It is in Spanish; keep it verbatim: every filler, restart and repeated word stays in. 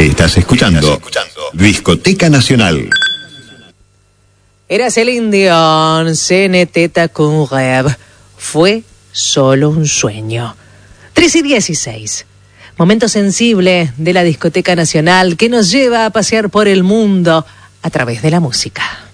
Estás escuchando, Estás escuchando Discoteca Nacional. Era Celine Dion, Ce n'était qu'un rêve. Fue solo un sueño. tres y dieciséis. Momento sensible de la Discoteca Nacional que nos lleva a pasear por el mundo a través de la música.